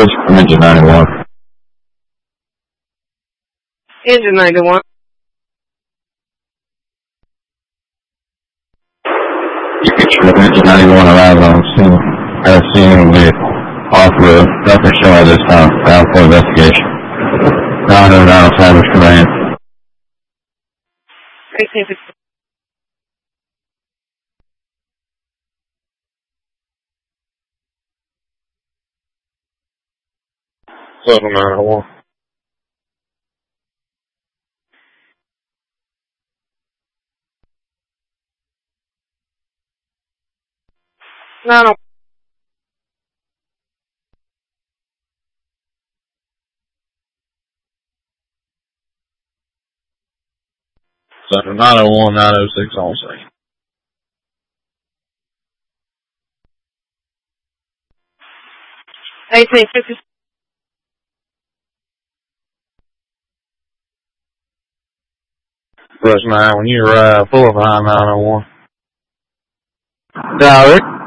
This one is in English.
from engine 91. Engine 91. You can show engine 91 arriving on scene. As seen will be off-road. Nothing shown at this time. Bound for investigation. 909 Savage Command. 1850. Seven 901. No. Seven 901 906 on scene. 1850. Rush 9, when you arrive, pull up behind 901. Dollar.